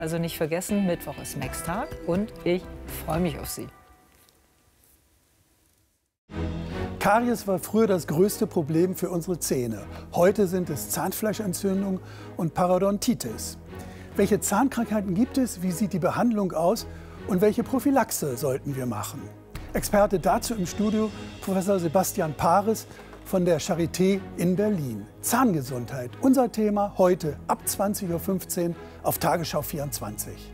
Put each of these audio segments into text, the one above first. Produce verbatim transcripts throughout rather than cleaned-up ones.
Also nicht vergessen, Mittwoch ist Max-Tag und ich freue mich auf Sie. Karies war früher das größte Problem für unsere Zähne. Heute sind es Zahnfleischentzündung und Parodontitis. Welche Zahnkrankheiten gibt es, wie sieht die Behandlung aus und welche Prophylaxe sollten wir machen? Experte dazu im Studio Professor Sebastian Paris von der Charité in Berlin. Zahngesundheit, unser Thema heute ab zwanzig Uhr fünfzehn auf Tagesschau vierundzwanzig.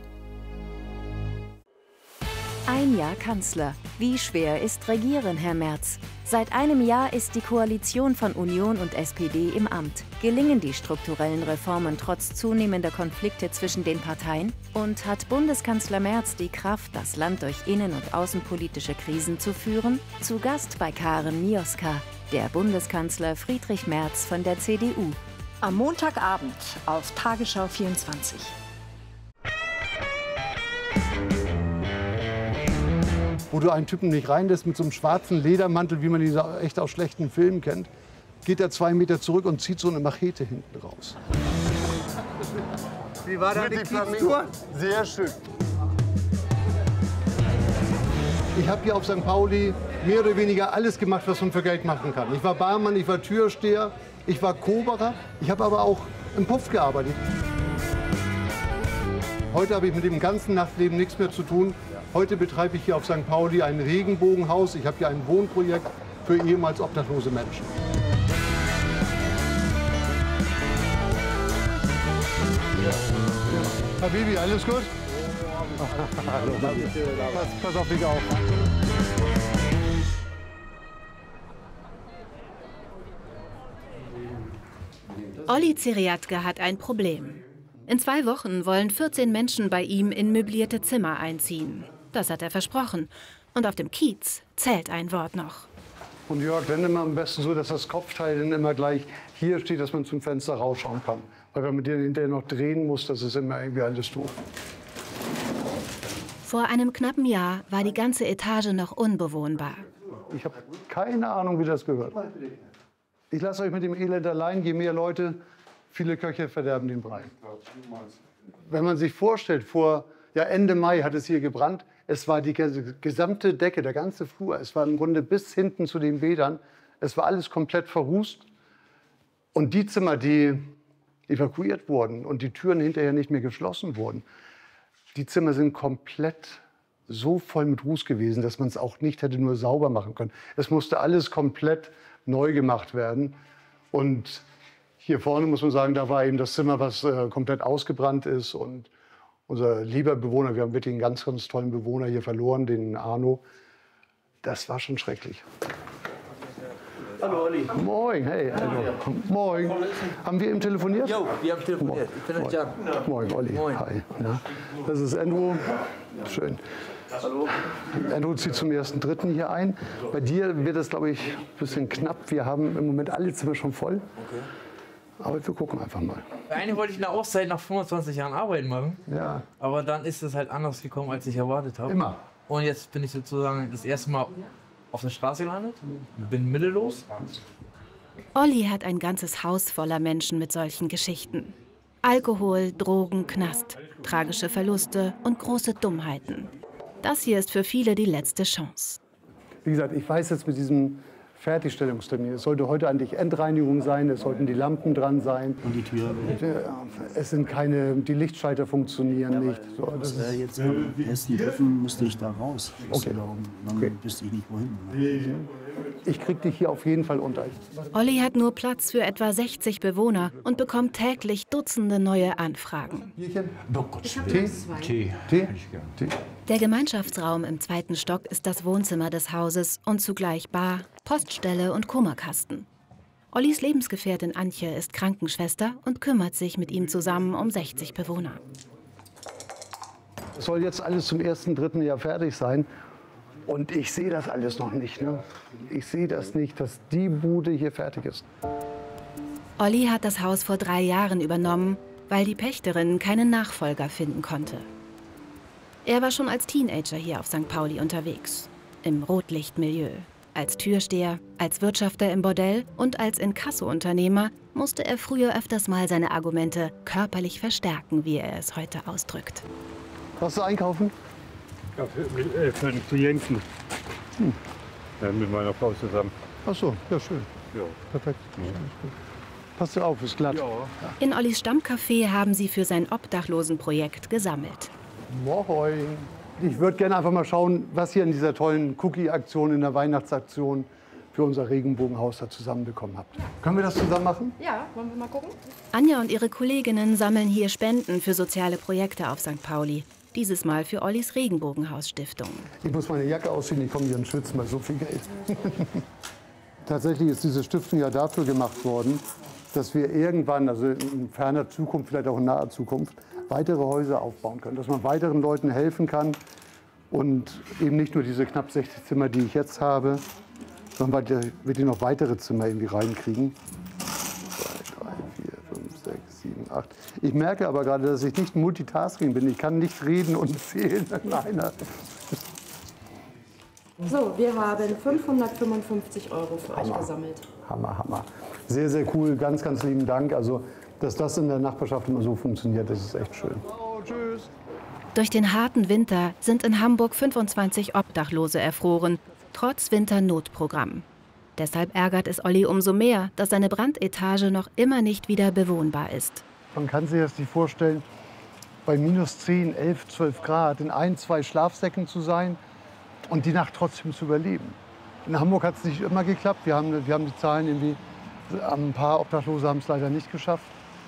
Ein Jahr Kanzler. Wie schwer ist Regieren, Herr Merz? Seit einem Jahr ist die Koalition von Union und S P D im Amt. Gelingen die strukturellen Reformen trotz zunehmender Konflikte zwischen den Parteien? Und hat Bundeskanzler Merz die Kraft, das Land durch innen- und außenpolitische Krisen zu führen? Zu Gast bei Karen Mioska, der Bundeskanzler Friedrich Merz von der C D U. Am Montagabend auf Tagesschau vierundzwanzig. Wo du einen Typen nicht reinlässt mit so einem schwarzen Ledermantel, wie man ihn echt aus schlechten Filmen kennt, geht er zwei Meter zurück und zieht so eine Machete hinten raus. Wie war deine Kieztour? Sehr schön. Ich habe hier auf Sankt Pauli mehr oder weniger alles gemacht, was man für Geld machen kann. Ich war Barmann, ich war Türsteher, ich war Koberer, ich habe aber auch im Puff gearbeitet. Heute habe ich mit dem ganzen Nachtleben nichts mehr zu tun. Heute betreibe ich hier auf Sankt Pauli ein Regenbogenhaus. Ich habe hier ein Wohnprojekt für ehemals obdachlose Menschen. Habibi, alles gut? Hallo. Pass, pass auf dich auf. Olli Ziriatke hat ein Problem. In zwei Wochen wollen vierzehn Menschen bei ihm in möblierte Zimmer einziehen. Das hat er versprochen. Und auf dem Kiez zählt ein Wort noch. Und Jörg, dann immer am besten so, dass das Kopfteil dann immer gleich hier steht, dass man zum Fenster rausschauen kann. Weil wenn man den hinterher noch drehen muss, das ist immer irgendwie alles doof. Vor einem knappen Jahr war die ganze Etage noch unbewohnbar. Ich habe keine Ahnung, wie das gehört. Ich lasse euch mit dem Elend allein. Je mehr Leute, viele Köche verderben den Brei. Wenn man sich vorstellt, vor ja, Ende Mai hat es hier gebrannt. Es war die gesamte Decke, der ganze Flur. Es war im Grunde bis hinten zu den Bädern. Es war alles komplett verrußt. Und die Zimmer, die evakuiert wurden und die Türen hinterher nicht mehr geschlossen wurden, die Zimmer sind komplett so voll mit Ruß gewesen, dass man es auch nicht hätte nur sauber machen können. Es musste alles komplett neu gemacht werden. Und hier vorne muss man sagen, da war eben das Zimmer, was äh, komplett ausgebrannt ist. Und unser lieber Bewohner, wir haben wirklich einen ganz, ganz tollen Bewohner hier verloren, den Arno. Das war schon schrecklich. Hallo Olli. Moin, hey. Hallo. Moin. Haben wir eben telefoniert? Jo, wir haben telefoniert. Ich bin der Jan. Moin, Olli. Moin. Hi. Ja. Das ist Andrew. Schön. Hallo. Andrew zieht zum ersten Dritten hier ein. Bei dir wird es, glaube ich, ein bisschen knapp. Wir haben im Moment alle Zimmer schon voll. Okay. Aber wir gucken einfach mal. Eigentlich wollte ich eine Auszeit nach fünfundzwanzig Jahren Arbeiten machen. Ja. Aber dann ist es halt anders gekommen, als ich erwartet habe. Immer. Und jetzt bin ich sozusagen das erste Mal auf der Straße gelandet. Bin mittellos. Olli hat ein ganzes Haus voller Menschen mit solchen Geschichten. Alkohol, Drogen, Knast, tragische Verluste und große Dummheiten. Das hier ist für viele die letzte Chance. Wie gesagt, ich weiß jetzt mit diesem Fertigstellungstermin, es sollte heute eigentlich Endreinigung sein, es sollten die Lampen dran sein. Und die Tür? Es sind keine, die Lichtschalter funktionieren nicht. So, das das äh, jetzt am ersten Dritten musste ich da raus. Okay. Dann Okay. wüsste ich nicht wohin. Ich krieg dich hier auf jeden Fall unter. Olli hat nur Platz für etwa sechzig Bewohner und bekommt täglich Dutzende neue Anfragen. Bierchen? Oh Gott, Tee? Tee. Tee? Tee? Der Gemeinschaftsraum im zweiten Stock ist das Wohnzimmer des Hauses und zugleich Bar, Poststelle und Kummerkasten. Ollis Lebensgefährtin Antje ist Krankenschwester und kümmert sich mit ihm zusammen um sechzig Bewohner. Es soll jetzt alles zum ersten Dritten Jahr fertig sein. Und ich sehe das alles noch nicht. Ne? Ich sehe das nicht, dass die Bude hier fertig ist. Olli hat das Haus vor drei Jahren übernommen, weil die Pächterin keinen Nachfolger finden konnte. Er war schon als Teenager hier auf Sankt Pauli unterwegs, im Rotlichtmilieu. als Türsteher, als Wirtschafter im Bordell und als Inkasso-Unternehmer musste er früher öfters mal seine Argumente körperlich verstärken, wie er es heute ausdrückt. Warst du einkaufen? Ja, für, äh, für den Klienten. Hm. Ja, mit meiner Frau zusammen. Ach so, ja schön. Ja. Perfekt. Ja. Passt du auf, ist glatt. Ja. In Ollis Stammcafé haben sie für sein Obdachlosenprojekt gesammelt. Moin. Ich würde gerne einfach mal schauen, was ihr in dieser tollen Cookie-Aktion, in der Weihnachtsaktion für unser Regenbogenhaus da zusammenbekommen habt. Können wir das zusammen machen? Ja, wollen wir mal gucken? Anja und ihre Kolleginnen sammeln hier Spenden für soziale Projekte auf Sankt Pauli. Dieses Mal für Ollis Regenbogenhaus-Stiftung. Ich muss meine Jacke ausziehen, ich komme hier und schwitze mal so viel Geld. Tatsächlich ist diese Stiftung ja dafür gemacht worden, dass wir irgendwann, also in ferner Zukunft, vielleicht auch in naher Zukunft, weitere Häuser aufbauen können. Dass man weiteren Leuten helfen kann und eben nicht nur diese knapp sechzig Zimmer, die ich jetzt habe, sondern wir noch weitere Zimmer irgendwie reinkriegen. zwei, drei, vier, fünf, sechs, sieben, acht. Ich merke aber gerade, dass ich nicht Multitasking bin. Ich kann nicht reden und zählen in einer. So, wir haben fünfhundertfünfundfünfzig Euro für Hammer. euch gesammelt. Hammer, Hammer. Sehr, sehr cool. Ganz, ganz lieben Dank. Also, dass das in der Nachbarschaft immer so funktioniert, das ist echt schön. Oh, tschüss. Durch den harten Winter sind in Hamburg fünfundzwanzig Obdachlose erfroren, trotz Winternotprogramm. Deshalb ärgert es Olli umso mehr, dass seine Brandetage noch immer nicht wieder bewohnbar ist. Man kann sich das nicht vorstellen, bei minus zehn, elf, zwölf Grad in ein, zwei Schlafsäcken zu sein und die Nacht trotzdem zu überleben. In Hamburg hat es nicht immer geklappt. Wir haben, wir haben die Zahlen irgendwie, ein paar Obdachlose haben es leider nicht geschafft.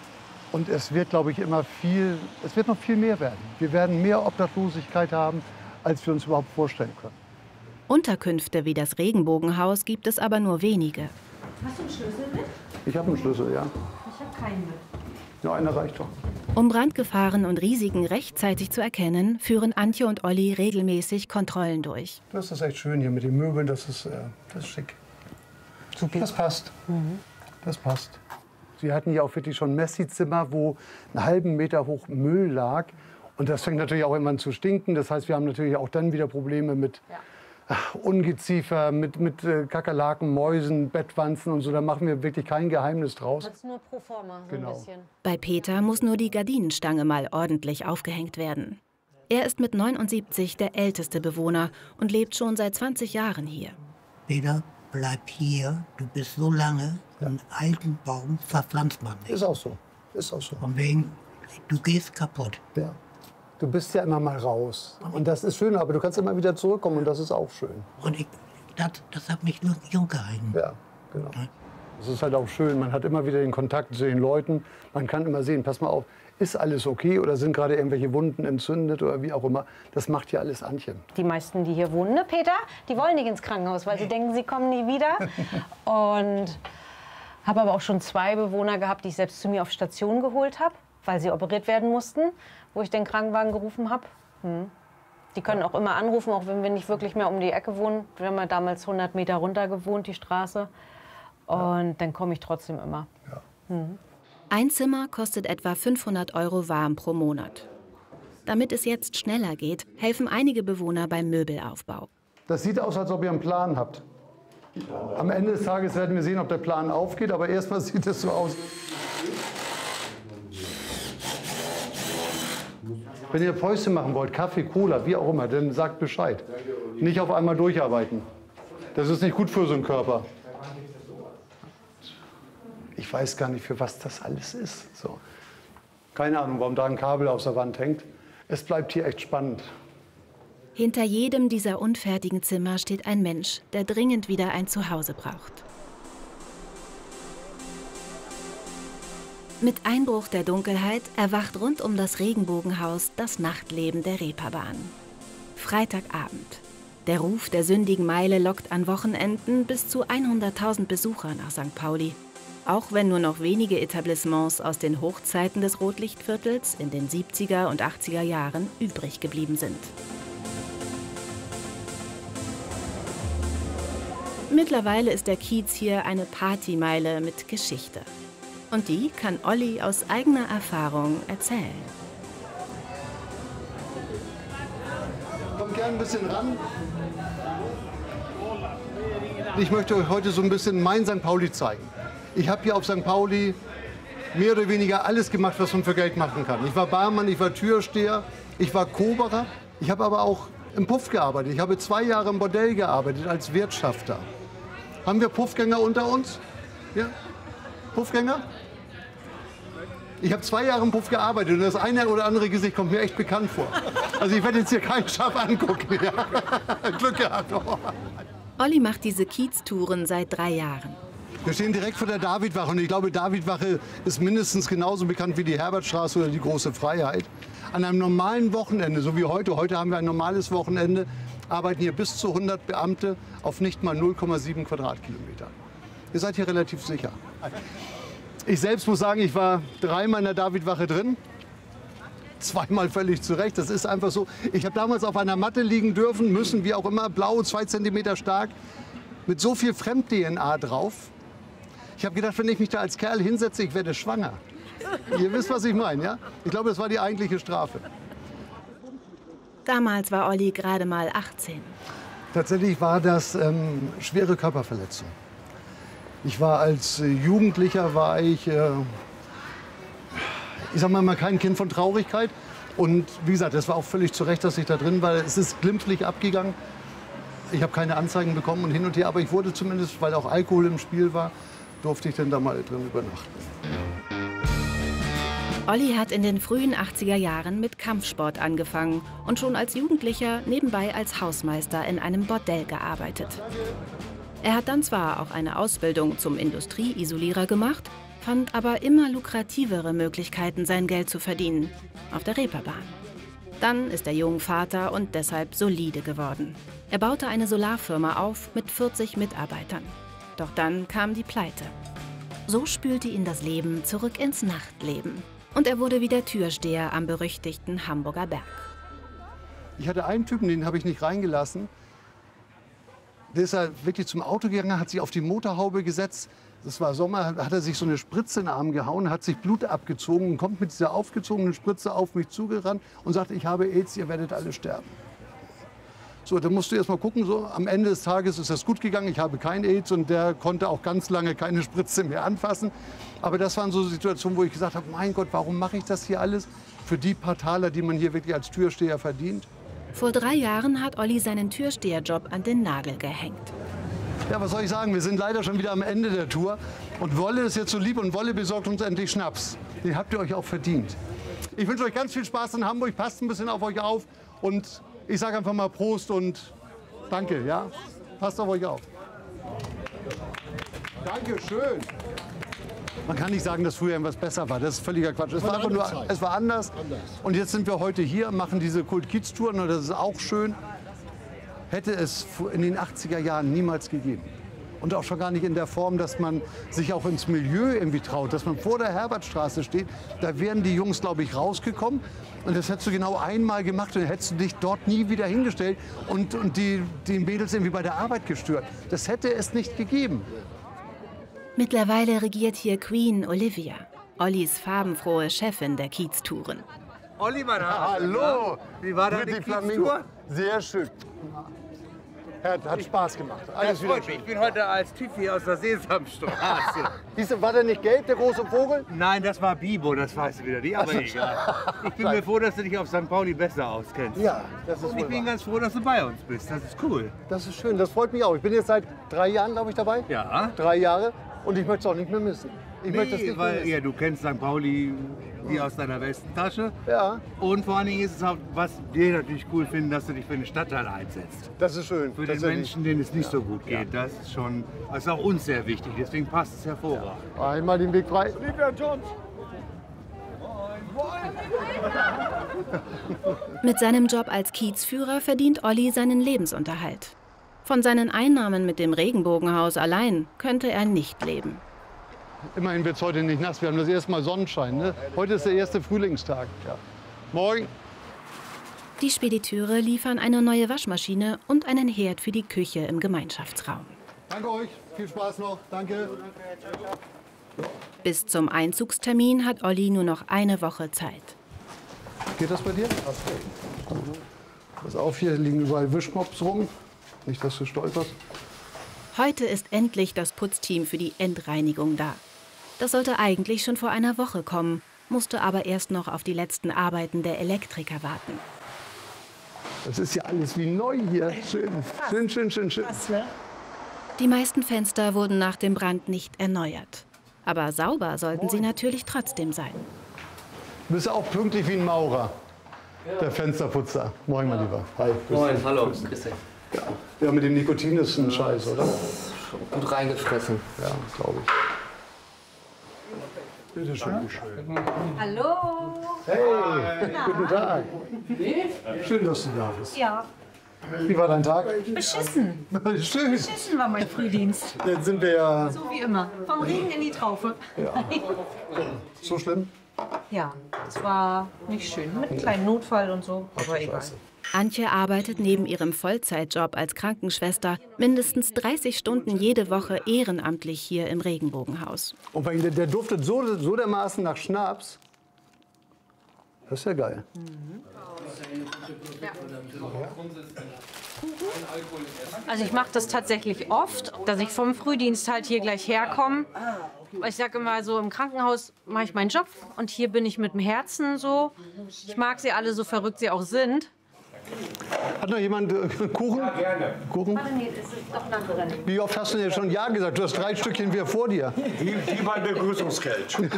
Und es wird, glaube ich, immer viel, es wird noch viel mehr werden. Wir werden mehr Obdachlosigkeit haben, als wir uns überhaupt vorstellen können. Unterkünfte wie das Regenbogenhaus gibt es aber nur wenige. Hast du einen Schlüssel mit? Ich habe einen Schlüssel, ja. Ich habe keinen mit. Ja, einer reicht doch. Um Brandgefahren und Risiken rechtzeitig zu erkennen, führen Antje und Olli regelmäßig Kontrollen durch. Das ist echt schön hier mit den Möbeln, das ist, äh, das ist schick. Super. Das passt. Mhm. Das passt. Sie hatten hier auch wirklich schon Messi-Zimmer, wo einen halben Meter hoch Müll lag. Und das fängt natürlich auch immer an zu stinken. Das heißt, wir haben natürlich auch dann wieder Probleme mit ja. ach, Ungeziefer, mit, mit äh, Kakerlaken, Mäusen, Bettwanzen und so. Da machen wir wirklich kein Geheimnis draus. Das ist nur pro forma, so genau. ein bisschen. Bei Peter muss nur die Gardinenstange mal ordentlich aufgehängt werden. Er ist mit neunundsiebzig der älteste Bewohner und lebt schon seit zwanzig Jahren hier. Peter, bleib hier. Du bist so lange. Einen alten Baum verpflanzt man nicht. Ist auch so. Ist auch so. Von wegen, du gehst kaputt. Ja. Du bist ja immer mal raus. Und das ist schön, aber du kannst immer wieder zurückkommen und das ist auch schön. Und ich, das, das hat mich nur jung gehalten. Ja, genau. Es ist halt auch schön, man hat immer wieder den Kontakt zu den Leuten. Man kann immer sehen, pass mal auf, ist alles okay oder sind gerade irgendwelche Wunden entzündet oder wie auch immer. Das macht ja alles Antje. Die meisten, die hier wohnen, ne, Peter, die wollen nicht ins Krankenhaus, weil sie denken, sie kommen nie wieder. Und habe aber auch schon zwei Bewohner gehabt, die ich selbst zu mir auf Station geholt habe, weil sie operiert werden mussten, wo ich den Krankenwagen gerufen habe. Hm. Die können auch immer anrufen, auch wenn wir nicht wirklich mehr um die Ecke wohnen. Wir haben ja damals hundert Meter runter gewohnt, die Straße. Und ja. dann komme ich trotzdem immer. Ja. Hm. Ein Zimmer kostet etwa fünfhundert Euro warm pro Monat. Damit es jetzt schneller geht, helfen einige Bewohner beim Möbelaufbau. Das sieht aus, als ob ihr einen Plan habt. Am Ende des Tages werden wir sehen, ob der Plan aufgeht, aber erstmal sieht es so aus. Wenn ihr Päuschen machen wollt, Kaffee, Cola, wie auch immer, dann sagt Bescheid. Nicht auf einmal durcharbeiten. Das ist nicht gut für so einen Körper. Ich weiß gar nicht, für was das alles ist. So. Keine Ahnung, warum da ein Kabel aus der Wand hängt. Es bleibt hier echt spannend. Hinter jedem dieser unfertigen Zimmer steht ein Mensch, der dringend wieder ein Zuhause braucht. Mit Einbruch der Dunkelheit erwacht rund um das Regenbogenhaus das Nachtleben der Reeperbahn. Freitagabend. Der Ruf der sündigen Meile lockt an Wochenenden bis zu hunderttausend Besucher nach Sankt Pauli. Auch wenn nur noch wenige Etablissements aus den Hochzeiten des Rotlichtviertels in den siebziger und achtziger Jahren übrig geblieben sind. Mittlerweile ist der Kiez hier eine Partymeile mit Geschichte. Und die kann Olli aus eigener Erfahrung erzählen. Kommt gern ein bisschen ran. Ich möchte euch heute so ein bisschen mein Sankt Pauli zeigen. Ich habe hier auf Sankt Pauli mehr oder weniger alles gemacht, was man für Geld machen kann. Ich war Barmann, ich war Türsteher, ich war Koberer. Ich habe aber auch im Puff gearbeitet. Ich habe zwei Jahre im Bordell gearbeitet als Wirtschafter. Haben wir Puffgänger unter uns? Ja? Puffgänger? Ich habe zwei Jahre im Puff gearbeitet und das eine oder andere Gesicht kommt mir echt bekannt vor. Also ich werde jetzt hier keinen Schaf angucken. Ja. Glück gehabt. Olli macht diese Kieztouren seit drei Jahren. Wir stehen direkt vor der Davidwache und ich glaube, Davidwache ist mindestens genauso bekannt wie die Herbertstraße oder die Große Freiheit. An einem normalen Wochenende, so wie heute, heute haben wir ein normales Wochenende, arbeiten hier bis zu hundert Beamte auf nicht mal null Komma sieben Quadratkilometer. Ihr seid hier relativ sicher. Ich selbst muss sagen, ich war dreimal in der Davidwache drin. Zweimal völlig zurecht. Das ist einfach so. Ich habe damals auf einer Matte liegen dürfen, müssen, wie auch immer, blau, zwei Zentimeter stark, mit so viel Fremd-D N A drauf. Ich habe gedacht, wenn ich mich da als Kerl hinsetze, ich werde schwanger. Ihr wisst, was ich meine, ja? Ich glaube, das war die eigentliche Strafe. Damals war Olli gerade mal achtzehn. Tatsächlich war das ähm, schwere Körperverletzung. Ich war als äh, Jugendlicher, war ich, äh, ich sag mal, kein Kind von Traurigkeit. Und wie gesagt, es war auch völlig zu Recht, dass ich da drin war. Es ist glimpflich abgegangen. Ich habe keine Anzeigen bekommen und hin und her, aber ich wurde zumindest, weil auch Alkohol im Spiel war, durfte ich dann da mal drin übernachten. Olli hat in den frühen achtziger Jahren mit Kampfsport angefangen und schon als Jugendlicher nebenbei als Hausmeister in einem Bordell gearbeitet. Er hat dann zwar auch eine Ausbildung zum Industrieisolierer gemacht, fand aber immer lukrativere Möglichkeiten, sein Geld zu verdienen, auf der Reeperbahn. Dann ist er jung Vater und deshalb solide geworden. Er baute eine Solarfirma auf mit vierzig Mitarbeitern. Doch dann kam die Pleite. So spülte ihn das Leben zurück ins Nachtleben. Und er wurde wieder Türsteher am berüchtigten Hamburger Berg. Ich hatte einen Typen, den habe ich nicht reingelassen. Der ist halt wirklich zum Auto gegangen, hat sich auf die Motorhaube gesetzt. Das war Sommer, hat er sich so eine Spritze in den Arm gehauen, hat sich Blut abgezogen und kommt mit dieser aufgezogenen Spritze auf mich zugerannt und sagte, ich habe AIDS, ihr werdet alle sterben. So, da musst du erst mal gucken, so, am Ende des Tages ist das gut gegangen, ich habe kein AIDS und der konnte auch ganz lange keine Spritze mehr anfassen. Aber das waren so Situationen, wo ich gesagt habe, mein Gott, warum mache ich das hier alles? Für die paar Taler, die man hier wirklich als Türsteher verdient. Vor drei Jahren hat Olli seinen Türsteherjob an den Nagel gehängt. Ja, was soll ich sagen, wir sind leider schon wieder am Ende der Tour. Und Wolle ist jetzt so lieb und Wolle besorgt uns endlich Schnaps. Den habt ihr euch auch verdient. Ich wünsche euch ganz viel Spaß in Hamburg, passt ein bisschen auf euch auf und ich sage einfach mal Prost und danke, ja? Passt auf euch auf. Dankeschön. Man kann nicht sagen, dass früher irgendwas besser war. Das ist völliger Quatsch. Es war einfach nur, es war anders. Und jetzt sind wir heute hier, machen diese Kult-Kiez-Touren und das ist auch schön. Hätte es in den achtziger Jahren niemals gegeben. Und auch schon gar nicht in der Form, dass man sich auch ins Milieu irgendwie traut, dass man vor der Herbertstraße steht. Da wären die Jungs, glaube ich, rausgekommen. Und das hättest du genau einmal gemacht und dann hättest du dich dort nie wieder hingestellt und, und die, die Mädels irgendwie bei der Arbeit gestört. Das hätte es nicht gegeben. Mittlerweile regiert hier Queen Olivia, Ollis farbenfrohe Chefin der Kiez-Touren. Olli, mein Herr. Hallo! Wie war deine Kiez-Tour? Sehr schön. Hat, hat Spaß gemacht. Alles wieder schön. Ich bin heute als Typ hier aus der Sesamstraße. Siehst, war der nicht gelb, der große Vogel? Nein, das war Bibo, das weißt du wieder nicht, aber egal. Ich bin mir froh, dass du dich auf Sankt Pauli besser auskennst. Ja, das ist Und ich wohl bin wahr. ganz froh, dass du bei uns bist. Das ist cool. Das ist schön, das freut mich auch. Ich bin jetzt seit drei Jahren, glaube ich, dabei. Ja. Drei Jahre und ich möchte es auch nicht mehr missen. Ich möchte es Nee, nicht mehr weil missen. ja, du kennst Sankt Pauli wie aus deiner Westentasche. Ja. Und vor allen Dingen ist es auch, was wir natürlich cool finden, dass du dich für den Stadtteil einsetzt. Das ist schön. Für den Menschen, denen es nicht so gut geht. Das ist schon, das ist auch uns sehr wichtig. Deswegen passt es hervorragend. Einmal den Weg frei. Mit seinem Job als Kiezführer verdient Olli seinen Lebensunterhalt. Von seinen Einnahmen mit dem Regenbogenhaus allein könnte er nicht leben. Immerhin wird es heute nicht nass. Wir haben das erste Mal Sonnenschein. Ne? Heute ist der erste Frühlingstag. Ja. Morgen. Die Spediteure liefern eine neue Waschmaschine und einen Herd für die Küche im Gemeinschaftsraum. Danke euch. Viel Spaß noch. Danke. Bis zum Einzugstermin hat Olli nur noch eine Woche Zeit. Geht das bei dir? Pass auf, hier liegen überall Wischmops rum. Nicht, dass du stolperst. Heute ist endlich das Putzteam für die Endreinigung da. Das sollte eigentlich schon vor einer Woche kommen, musste aber erst noch auf die letzten Arbeiten der Elektriker warten. Das ist ja alles wie neu hier. Schön, schön, schön, schön, schön. Die meisten Fenster wurden nach dem Brand nicht erneuert. Aber sauber sollten sie natürlich trotzdem sein. Du bist auch pünktlich wie ein Maurer, der Fensterputzer. Moin, mein Lieber. Hi. Moin, hallo. Grüß dich. Ja. ja, mit dem Nikotin ist ein Scheiß, oder? Gut reingefressen. Ja, glaube ich. Bitte schön. Hallo. Hey, guten Tag. Schön, dass du da bist. Ja. Wie war dein Tag? Beschissen. Schön. Beschissen war mein Frühdienst. Jetzt sind wir ja... So wie immer. Vom Regen in die Traufe. Ja. So schlimm? Ja, es war nicht schön. Mit einem kleinen Notfall und so, aber egal. Antje arbeitet neben ihrem Vollzeitjob als Krankenschwester mindestens dreißig Stunden jede Woche ehrenamtlich hier im Regenbogenhaus. Und der, der duftet so, so dermaßen nach Schnaps. Das ist ja geil. Mhm. Ja. Also ich mache das tatsächlich oft, dass ich vom Frühdienst halt hier gleich herkomme. Ich sage immer so, im Krankenhaus mache ich meinen Job und hier bin ich mit dem Herzen so. Ich mag sie alle, so verrückt sie auch sind. Hat noch jemand äh, Kuchen? Ja, gerne. Kuchen? Warte, nee, das ist doch ein anderer. Wie oft hast du denn schon Ja gesagt? Du hast drei Stückchen wieder vor dir. Wie, wie beim Begrüßungsgeld.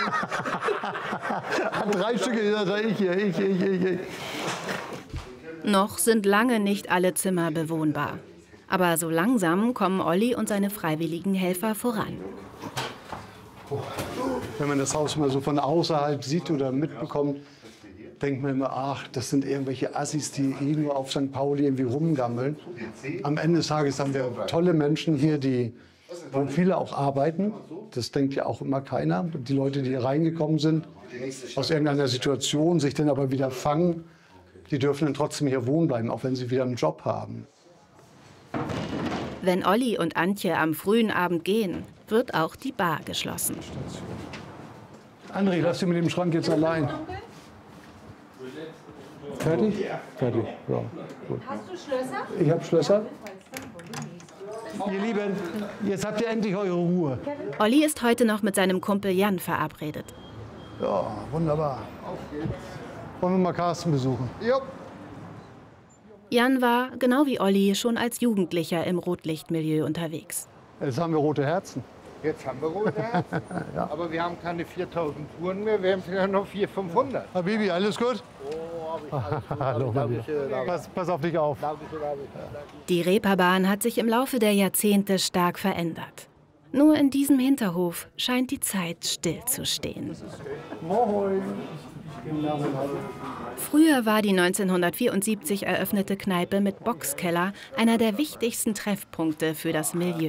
Drei Stückchen, da ich hier, ich, ich, ich, ich. Noch sind lange nicht alle Zimmer bewohnbar. Aber so langsam kommen Olli und seine freiwilligen Helfer voran. Wenn man das Haus mal so von außerhalb sieht oder mitbekommt, denkt man immer, ach, das sind irgendwelche Assis, die eh nur auf Sankt Pauli irgendwie rumgammeln. Am Ende des Tages haben wir tolle Menschen hier, die, wo viele auch arbeiten. Das denkt ja auch immer keiner. Die Leute, die hier reingekommen sind, aus irgendeiner Situation, sich dann aber wieder fangen, die dürfen dann trotzdem hier wohnen bleiben, auch wenn sie wieder einen Job haben. Wenn Olli und Antje am frühen Abend gehen, wird auch die Bar geschlossen. André, lass dich mit dem Schrank jetzt allein. Fertig? Fertig. Ja, gut. Hast du Schlösser? Ich habe Schlösser. Ihr Lieben, jetzt habt ihr endlich eure Ruhe. Olli ist heute noch mit seinem Kumpel Jan verabredet. Ja, wunderbar. Wollen wir mal Carsten besuchen? Ja. Jan war, genau wie Olli, schon als Jugendlicher im Rotlichtmilieu unterwegs. Jetzt haben wir rote Herzen. Jetzt haben wir rote Herzen. Ja. Aber wir haben keine viertausend Touren mehr, wir haben vielleicht noch vierhundert, fünfhundert. Habibi, alles gut? Oh, hab ich alles gut. Hallo, mein Lieber. Pass, pass auf dich auf. Die Reeperbahn hat sich im Laufe der Jahrzehnte stark verändert. Nur in diesem Hinterhof scheint die Zeit stillzustehen. Moin. Früher war die neunzehnhundertvierundsiebzig eröffnete Kneipe mit Boxkeller einer der wichtigsten Treffpunkte für das Milieu.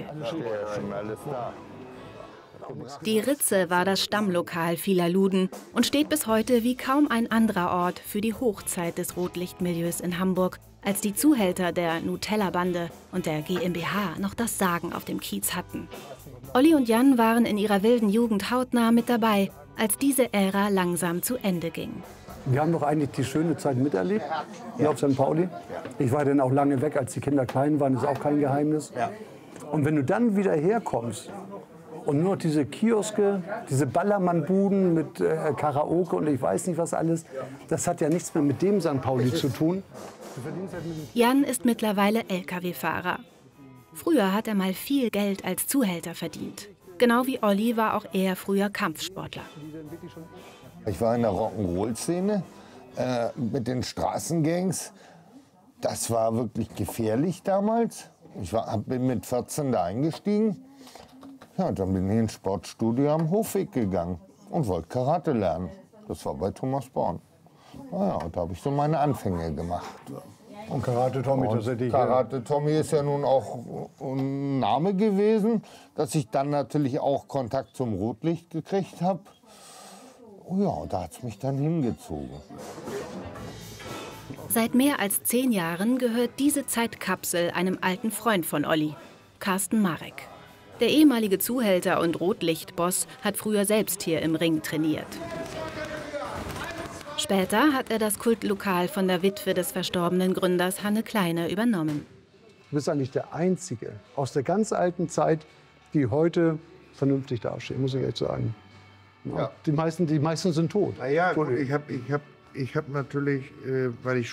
Die Ritze war das Stammlokal vieler Luden und steht bis heute wie kaum ein anderer Ort für die Hochzeit des Rotlichtmilieus in Hamburg, als die Zuhälter der Nutella-Bande und der G m b H noch das Sagen auf dem Kiez hatten. Olli und Jan waren in ihrer wilden Jugend hautnah mit dabei, als diese Ära langsam zu Ende ging. Wir haben doch eigentlich die schöne Zeit miterlebt, hier auf Sankt Pauli. Ich war dann auch lange weg, als die Kinder klein waren, ist auch kein Geheimnis. Und wenn du dann wieder herkommst und nur noch diese Kioske, diese Ballermann-Buden mit äh, Karaoke und ich weiß nicht was alles, das hat ja nichts mehr mit dem Sankt Pauli zu tun. Jan ist mittlerweile L K W-Fahrer. Früher hat er mal viel Geld als Zuhälter verdient. Genau wie Olli war auch er früher Kampfsportler. Ich war in der Rock'n'Roll-Szene äh, mit den Straßengangs. Das war wirklich gefährlich damals. Ich war, bin mit vierzehn da eingestiegen. Ja, dann bin ich ins Sportstudio am Hofweg gegangen und wollte Karate lernen. Das war bei Thomas Born. Naja, und da habe ich so meine Anfänge gemacht. Und Karate Tommy, das hätte ich. Karate Tommy ist ja nun auch ein Name gewesen, dass ich dann natürlich auch Kontakt zum Rotlicht gekriegt habe. Oh ja, da hat es mich dann hingezogen. Seit mehr als zehn Jahren gehört diese Zeitkapsel einem alten Freund von Olli, Carsten Marek. Der ehemalige Zuhälter und Rotlichtboss hat früher selbst hier im Ring trainiert. Später hat er das Kultlokal von der Witwe des verstorbenen Gründers Hanne Kleine übernommen. Du bist eigentlich der Einzige aus der ganz alten Zeit, die heute vernünftig dastehen, muss ich echt sagen. Ja. Die, meisten, die meisten sind tot. Na ja, gut, ich habe ich hab, ich hab natürlich, äh, weil ich